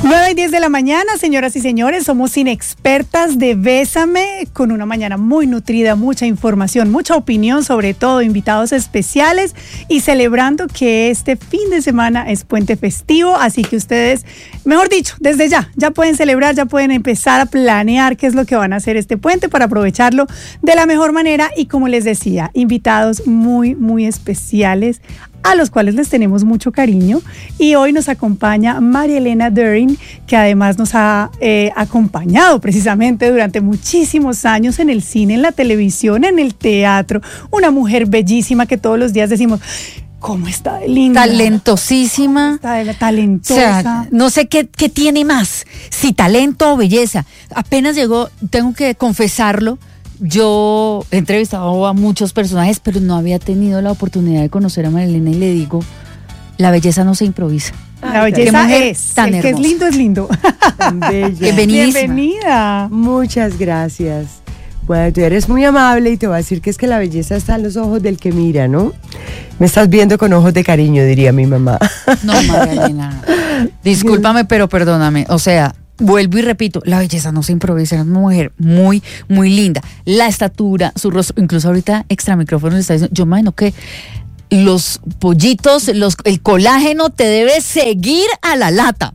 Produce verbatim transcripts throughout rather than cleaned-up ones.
nueve y diez de la mañana, señoras y señores, somos Inexpertas de Bésame, con una mañana muy nutrida, mucha información, mucha opinión, sobre todo invitados especiales, y celebrando que este fin de semana es puente festivo, así que ustedes, mejor dicho, desde ya, ya pueden celebrar, ya pueden empezar a planear qué es lo que van a hacer este puente para aprovecharlo de la mejor manera, y como les decía, invitados muy, muy especiales, a los cuales les tenemos mucho cariño, y hoy nos acompaña María Elena Dering, que además nos ha eh, acompañado precisamente durante muchísimos años en el cine, en la televisión, en el teatro, una mujer bellísima que todos los días decimos, ¿cómo está de linda? Talentosísima. Está de la talentosa. O sea, no sé qué, qué tiene más, si talento o belleza. Apenas llegó, tengo que confesarlo, yo he entrevistado a muchos personajes, pero no había tenido la oportunidad de conocer a María Elena, y le digo, la belleza no se improvisa. La belleza es, tan el que es lindo es lindo. Tan bella. Bienvenidísima. Bienvenida. Muchas gracias. Bueno, tú eres muy amable y te voy a decir que es que la belleza está en los ojos del que mira, ¿no? Me estás viendo con ojos de cariño, diría mi mamá. No, María Elena, discúlpame, pero perdóname, o sea, vuelvo y repito, la belleza no se improvisa, es una mujer muy, muy linda. La estatura, su rostro, incluso ahorita extra micrófono le está diciendo, yo imagino que los pollitos, los, el colágeno te debe seguir a la lata.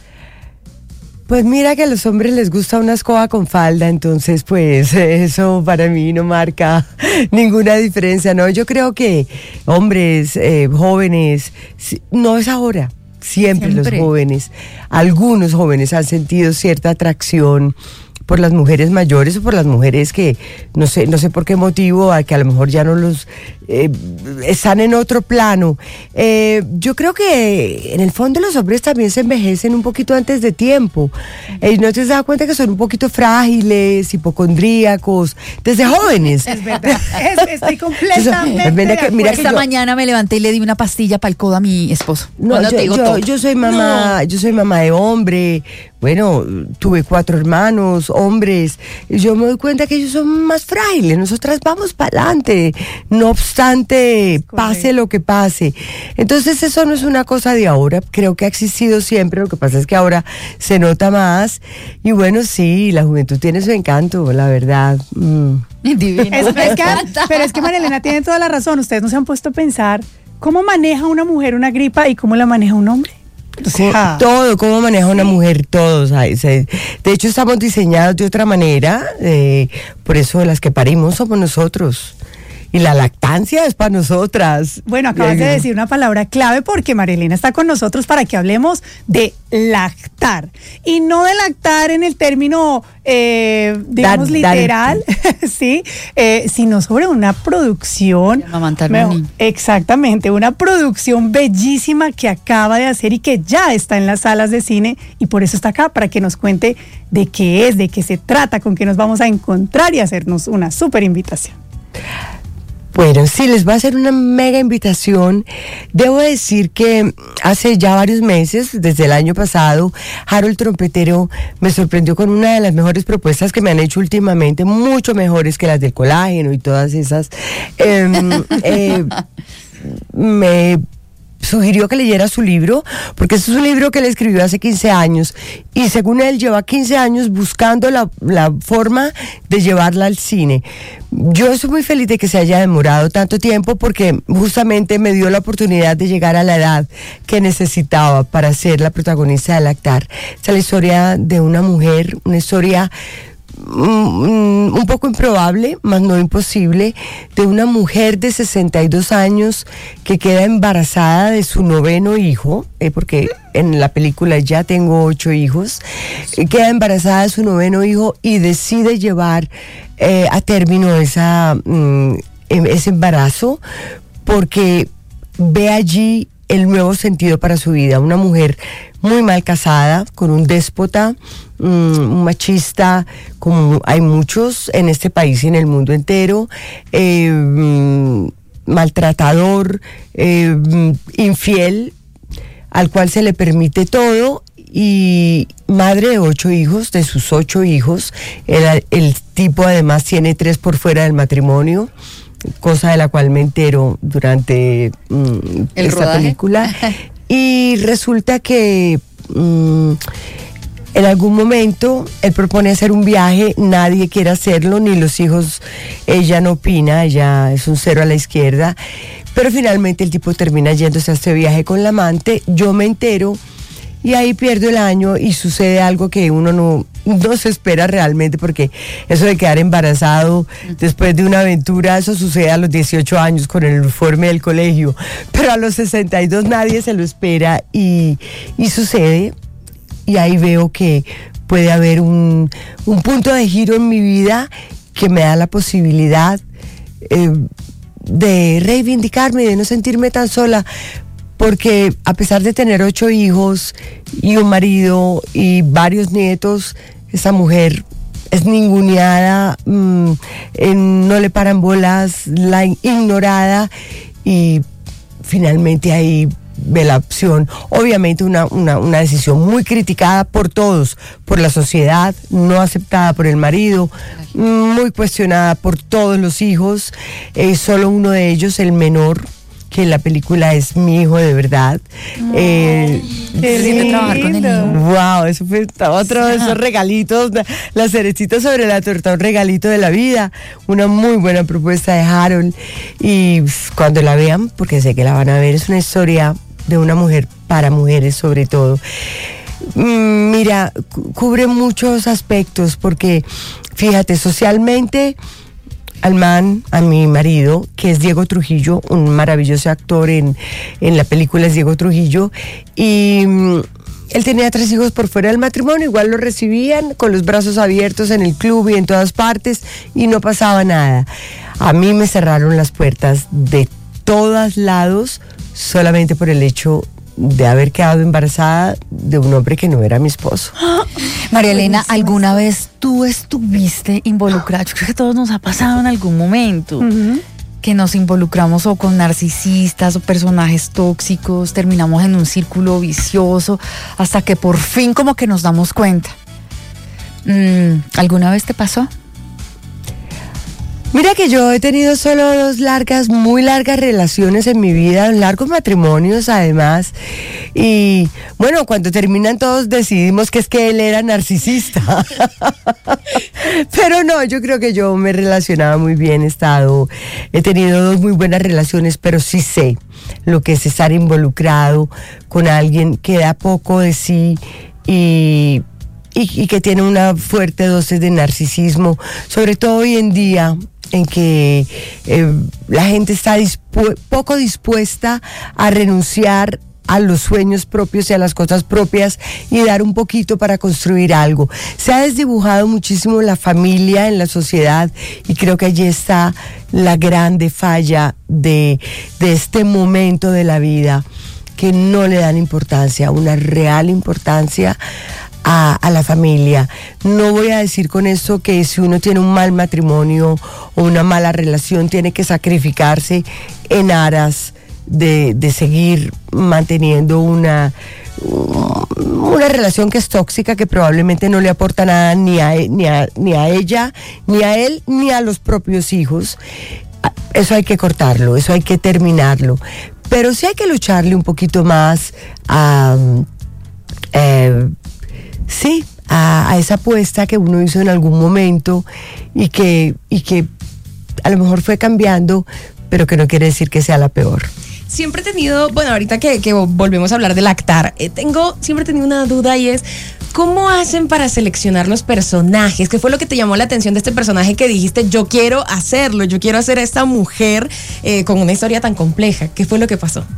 Pues mira que a los hombres les gusta una escoba con falda, entonces pues eso para mí no marca ninguna diferencia, ¿no? Yo creo que hombres, eh, jóvenes, no es ahora. Siempre, Siempre los jóvenes, algunos jóvenes han sentido cierta atracción por las mujeres mayores o por las mujeres que no sé, no sé por qué motivo, a que a lo mejor ya no los eh, están en otro plano. Eh, yo creo que en el fondo los hombres también se envejecen un poquito antes de tiempo. Eh, ¿No te has dado cuenta que son un poquito frágiles, hipocondríacos, desde jóvenes? Es verdad, es, estoy completamente mira que, mira que Esta yo, mañana me levanté y le di una pastilla para el codo a mi esposo. No, yo, yo, yo soy mamá, no. yo soy mamá de hombre. Bueno, tuve cuatro hermanos, hombres. Yo me doy cuenta que ellos son más frágiles. Nosotras vamos para adelante, no obstante pase lo que pase. Entonces eso no es una cosa de ahora. Creo que ha existido siempre. Lo que pasa es que ahora se nota más. Y bueno, sí, la juventud tiene su encanto, la verdad. Mm. Divina. Es, es que, pero es que María Elena tiene toda la razón. Ustedes no se han puesto a pensar cómo maneja una mujer una gripa y cómo la maneja un hombre. O sea, todo, cómo maneja una mujer, todo. ¿Sabes? De hecho, estamos diseñados de otra manera, eh, por eso las que parimos somos nosotros. Y la lactancia es para nosotras. Bueno, acabas de decir una palabra clave, porque María Elena está con nosotros para que hablemos de lactar. Y no de lactar en el término, eh, digamos, dar, literal, dar sí, eh, sino sobre una producción. Me, exactamente, una producción bellísima que acaba de hacer y que ya está en las salas de cine, y por eso está acá, para que nos cuente de qué es, de qué se trata, con qué nos vamos a encontrar y hacernos una súper invitación. Bueno, sí, les voy a hacer una mega invitación. Debo decir que hace ya varios meses, desde el año pasado, Harold Trompetero me sorprendió con una de las mejores propuestas que me han hecho últimamente, mucho mejores que las del colágeno y todas esas. Eh, eh, me sugirió que leyera su libro, porque este es un libro que él escribió hace quince años, y según él lleva quince años buscando la, la forma de llevarla al cine. Yo estoy muy feliz de que se haya demorado tanto tiempo, porque justamente me dio la oportunidad de llegar a la edad que necesitaba para ser la protagonista de Lactar. Esta es la historia de una mujer, una historia un, un poco improbable, más no imposible, de una mujer de sesenta y dos años que queda embarazada de su noveno hijo, eh, porque en la película ya tengo ocho hijos, eh, queda embarazada de su noveno hijo y decide llevar eh, a término esa, mm, ese embarazo, porque ve allí el nuevo sentido para su vida. Una mujer muy mal casada, con un déspota, un machista, como hay muchos en este país y en el mundo entero, eh, maltratador, eh, infiel, al cual se le permite todo, y madre de ocho hijos, de sus ocho hijos. El, el tipo además tiene tres por fuera del matrimonio, cosa de la cual me entero durante mm, esta rodaje? película. Y resulta que mm, En algún momento él propone hacer un viaje, nadie quiere hacerlo, ni los hijos, ella no opina, ella es un cero a la izquierda, pero finalmente el tipo termina yéndose a este viaje con la amante, yo me entero y ahí pierdo el año y sucede algo que uno no, no se espera realmente, porque eso de quedar embarazado después de una aventura, eso sucede a los dieciocho años con el uniforme del colegio, pero a los sesenta y dos nadie se lo espera y, y sucede. Y ahí veo que puede haber un, un punto de giro en mi vida que me da la posibilidad eh, de reivindicarme, de no sentirme tan sola, porque a pesar de tener ocho hijos y un marido y varios nietos, esa mujer es ninguneada, mmm, en, no le paran bolas, la ignorada, y finalmente ahí ve la opción, obviamente una, una, una decisión muy criticada por todos, por la sociedad, no aceptada por el marido, muy cuestionada por todos los hijos, eh, solo uno de ellos, el menor, que en la película es mi hijo de verdad. Oh, eh, qué lindo trabajar con el hijo. Wow, eso fue otro de esos regalitos, la cerecita sobre la torta, un regalito de la vida, una muy buena propuesta de Harold, y cuando la vean, porque sé que la van a ver, es una historia de una mujer para mujeres sobre todo. Mm, mira, cu- cubre muchos aspectos, porque fíjate, socialmente al man, a mi marido, que es Diego Trujillo, un maravilloso actor en, en la película, es Diego Trujillo, y mm, él tenía tres hijos por fuera del matrimonio, igual lo recibían con los brazos abiertos en el club y en todas partes, y no pasaba nada. A mí me cerraron las puertas de todos lados, solamente por el hecho de haber quedado embarazada de un hombre que no era mi esposo. María Elena, ¿alguna vez tú estuviste involucrada? Yo creo que a todos nos ha pasado en algún momento, uh-huh, que nos involucramos o con narcisistas o personajes tóxicos, terminamos en un círculo vicioso, hasta que por fin como que nos damos cuenta. Mm, ¿alguna vez te pasó? Mira que yo he tenido solo dos largas, muy largas relaciones en mi vida, largos matrimonios además, y bueno, cuando terminan todos decidimos que es que él era narcisista, pero no, yo creo que yo me relacionaba muy bien, he estado, he tenido dos muy buenas relaciones, pero sí sé lo que es estar involucrado con alguien que da poco de sí y... Y, y que tiene una fuerte dosis de narcisismo, sobre todo hoy en día, en que eh, la gente está dispu- poco dispuesta a renunciar a los sueños propios y a las cosas propias y dar un poquito para construir algo. Se ha desdibujado muchísimo la familia en la sociedad y creo que allí está la grande falla de, de este momento de la vida, que no le dan importancia, una real importancia A, a la familia. No voy a decir con esto que si uno tiene un mal matrimonio o una mala relación tiene que sacrificarse en aras de, de seguir manteniendo una, una relación que es tóxica, que probablemente no le aporta nada ni a, ni a, ni a ella, ni a él, ni a los propios hijos. Eso hay que cortarlo, eso hay que terminarlo. Pero sí hay que lucharle un poquito más a... Eh, Sí, a, a esa apuesta que uno hizo en algún momento y que, y que a lo mejor fue cambiando, pero que no quiere decir que sea la peor. Siempre he tenido, bueno, ahorita que, que volvemos a hablar del actar, eh, tengo, siempre he tenido una duda y es, ¿cómo hacen para seleccionar los personajes? ¿Qué fue lo que te llamó la atención de este personaje que dijiste, yo quiero hacerlo, yo quiero hacer a esta mujer eh, con una historia tan compleja? ¿Qué fue lo que pasó?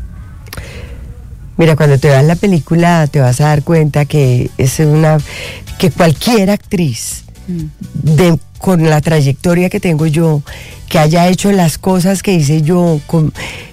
Mira, cuando te veas la película te vas a dar cuenta que es una que cualquier actriz de, con la trayectoria que tengo yo, que haya hecho las cosas que hice yo, con,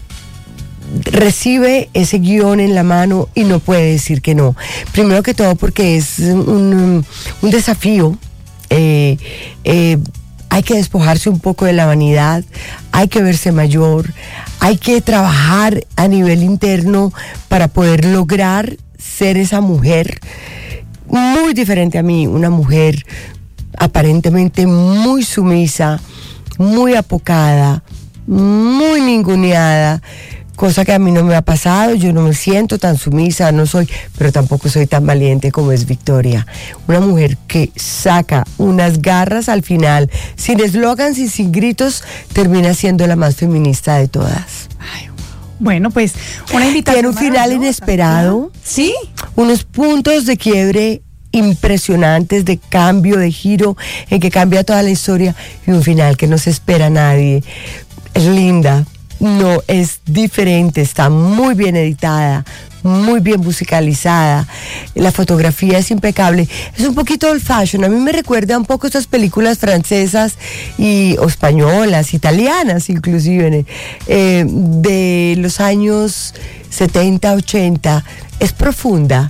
recibe ese guión en la mano y no puede decir que no. Primero que todo porque es un, un desafío. Eh, eh, hay que despojarse un poco de la vanidad, hay que verse mayor, hay que trabajar a nivel interno para poder lograr ser esa mujer muy diferente a mí, una mujer aparentemente muy sumisa, muy apocada, muy ninguneada, cosa que a mí no me ha pasado. Yo no me siento tan sumisa, no soy, pero tampoco soy tan valiente como es Victoria. Una mujer que saca unas garras al final, sin eslogans y sin gritos, termina siendo la más feminista de todas. Ay, bueno, pues una invitación. Tiene un final inesperado. ¿Sí? Unos puntos de quiebre impresionantes, de cambio, de giro, en que cambia toda la historia, y un final que no se espera a nadie. Es linda, no, es diferente, está muy bien editada, muy bien musicalizada, la fotografía es impecable, es un poquito old fashion, a mí me recuerda un poco esas películas francesas y o españolas, italianas inclusive, eh, de los años setenta, ochenta, es profunda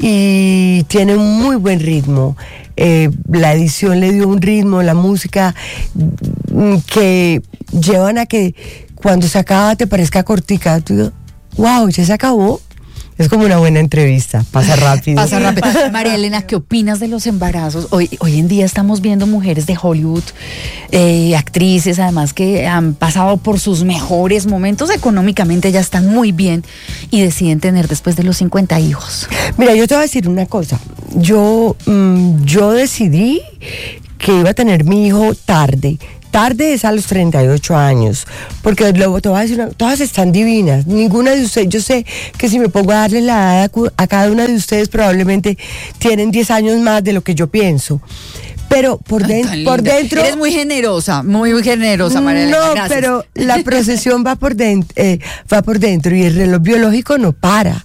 y tiene un muy buen ritmo. Eh, la edición le dio un ritmo, la música mm, que llevan a que cuando se acaba te parezca cortica. Tú dices, wow, ya se acabó. Es como una buena entrevista, pasa rápido. Pasa rápido. María Elena, ¿qué opinas de los embarazos? Hoy, hoy en día estamos viendo mujeres de Hollywood, eh, actrices además que han pasado por sus mejores momentos económicamente, ya están muy bien y deciden tener después de los cincuenta hijos. Mira, yo te voy a decir una cosa. Yo, mmm, yo decidí que iba a tener mi hijo tarde. Tarde es a los treinta y ocho años, porque luego te voy a decir, una, todas están divinas, ninguna de ustedes, yo sé que si me pongo a darle la edad a, a cada una de ustedes probablemente tienen diez años más de lo que yo pienso. Pero por, de, Ay, por dentro... Eres muy generosa, muy, muy generosa, María Elena. No, gracias. pero la procesión va por dentro, eh, va por dentro y el reloj biológico no para.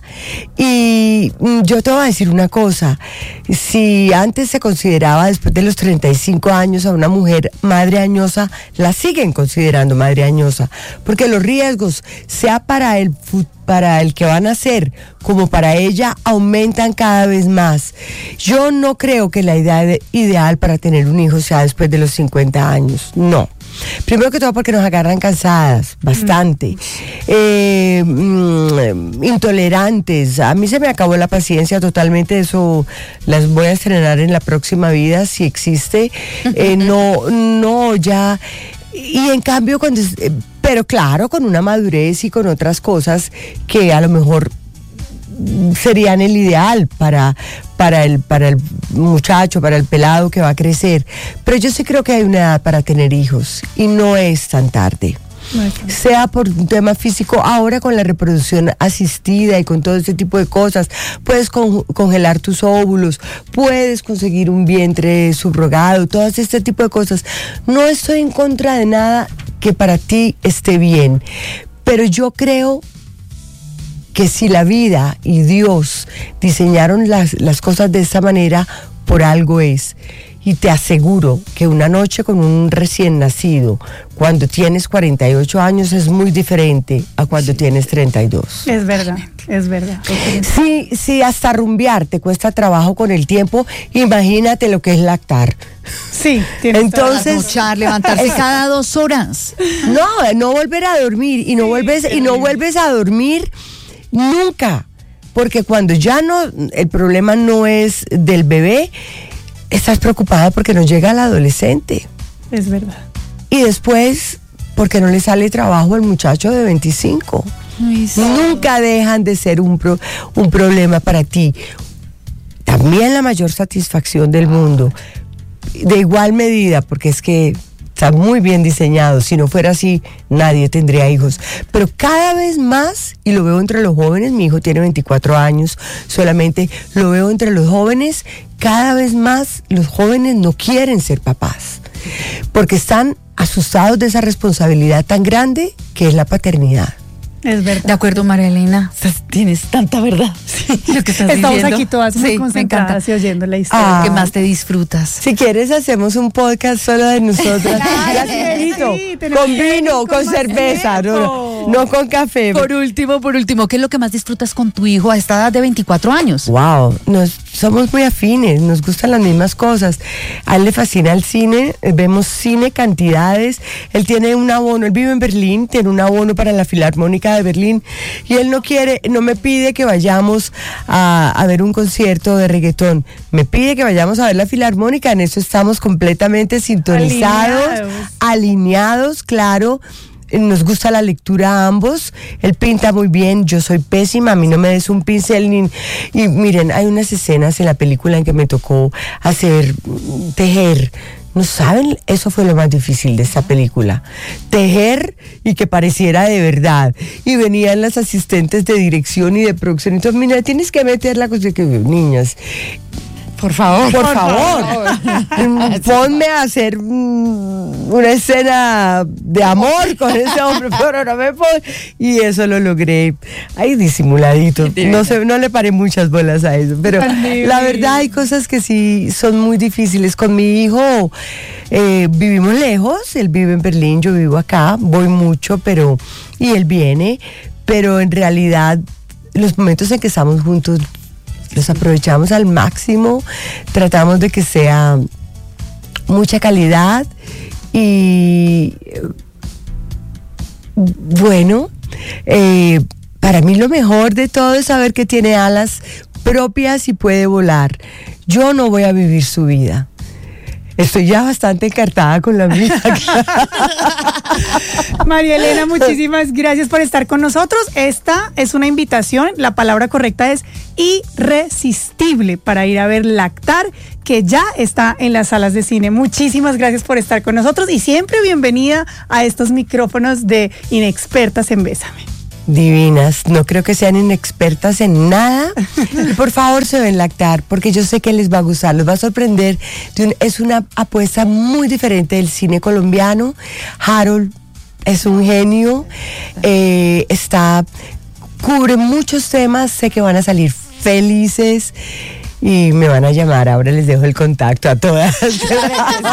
Y mm, yo te voy a decir una cosa, si antes se consideraba después de los treinta y cinco años a una mujer madre añosa, la siguen considerando madre añosa, porque los riesgos, sea para el futuro, para el que van a ser como para ella, aumentan cada vez más. Yo no creo que la idea de, ideal para tener un hijo sea después de los cincuenta años, no. Primero que todo porque nos agarran cansadas, bastante, eh, mm, intolerantes. A mí se me acabó la paciencia totalmente, eso las voy a estrenar en la próxima vida, si existe. Eh, no, no, ya... Y en cambio, cuando, pero claro, con una madurez y con otras cosas que a lo mejor serían el ideal para, para, el, para el muchacho, para el pelado que va a crecer. Pero yo sí creo que hay una edad para tener hijos y no es tan tarde. Sea por un tema físico, ahora con la reproducción asistida y con todo este tipo de cosas, puedes con, congelar tus óvulos, puedes conseguir un vientre subrogado, todo este tipo de cosas. No estoy en contra de nada que para ti esté bien, pero yo creo que si la vida y Dios diseñaron las, las cosas de esa manera, por algo es. Y te aseguro que una noche con un recién nacido, cuando tienes cuarenta y ocho años, es muy diferente a cuando sí. tienes treinta y dos. Es verdad, es verdad. Sí, sí, hasta rumbear te cuesta trabajo con el tiempo, imagínate lo que es lactar. Sí, tienes entonces luchar, levantarse cada dos horas. No, no volver a dormir y no sí, vuelves y no vuelves a dormir nunca, porque cuando ya no, el problema no es del bebé, estás preocupada porque no llega el adolescente. Es verdad. Y después, porque no le sale trabajo al muchacho de veinticinco. Ay, sí. Nunca dejan de ser un, pro, un problema para ti. También la mayor satisfacción del mundo. De igual medida, porque es que está muy bien diseñado. Si no fuera así, nadie tendría hijos. Pero cada vez más, y lo veo entre los jóvenes, mi hijo tiene veinticuatro años solamente, lo veo entre los jóvenes, cada vez más los jóvenes no quieren ser papás. Porque están asustados de esa responsabilidad tan grande que es la paternidad. Es verdad. De acuerdo, María Elena, tienes tanta verdad. Sí, lo que estás Estamos diciendo. aquí todas muy sí, concentradas y oyendo la historia. Ah, que más te disfrutas. Si quieres hacemos un podcast solo de nosotras. Claro, Gratuito, sí, tenemos con que vino, ir con con cerveza, más no, no, no con café. Por último, por último, ¿qué es lo que más disfrutas con tu hijo a esta edad de veinticuatro años? Wow, nos, somos muy afines, nos gustan las mismas cosas. A él le fascina el cine, vemos cine cantidades. Él tiene un abono, él vive en Berlín, tiene un abono para la Filarmónica de Berlín y él no quiere, no me pide que vayamos a, a ver un concierto de reggaetón, me pide que vayamos a ver la Filarmónica. En eso estamos completamente sintonizados, alineados, alineados claro. nos gusta la lectura a ambos. Él pinta muy bien, yo soy pésima, a mí no me des un pincel ni... Y miren, hay unas escenas en la película en que me tocó hacer, tejer. No saben, eso fue lo más difícil de esta película. Tejer y que pareciera de verdad. Y venían las asistentes de dirección y de producción. Entonces, mira, tienes que meter la cosa que, niñas, por favor, por, por favor, favor. Ponme a hacer mm, una escena de amor con ese hombre, pero no me puedo. Y eso lo logré. Ahí disimuladito. No sé, no le paré muchas bolas a eso. Pero la verdad hay cosas que sí son muy difíciles. Con mi hijo eh, vivimos lejos. Él vive en Berlín, yo vivo acá. Voy mucho, pero y él viene. Pero en realidad los momentos en que estamos juntos los aprovechamos al máximo, tratamos de que sea mucha calidad y bueno, eh, para mí lo mejor de todo es saber que tiene alas propias y puede volar. Yo no voy a vivir su vida. Estoy ya bastante encartada con la mía. María Elena, muchísimas gracias por estar con nosotros. Esta es una invitación, la palabra correcta es irresistible, para ir a ver Lactar, que ya está en las salas de cine. Muchísimas gracias por estar con nosotros y siempre bienvenida a estos micrófonos de Inexpertas en Bésame. Divinas, no creo que sean inexpertas en nada. Y por favor se ven Lactar, porque yo sé que les va a gustar, les va a sorprender. Es una apuesta muy diferente del cine colombiano. Harold es un genio, eh, está, cubre muchos temas, sé que van a salir felices y me van a llamar. Ahora les dejo el contacto a todas.